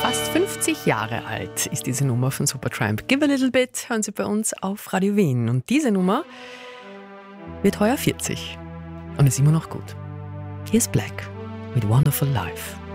Fast 50 Jahre alt ist diese Nummer von Supertramp. Give a Little Bit hören Sie bei uns auf Radio Wien. Und diese Nummer wird heuer 40 und ist immer noch gut. Hier ist Black mit Wonderful Life.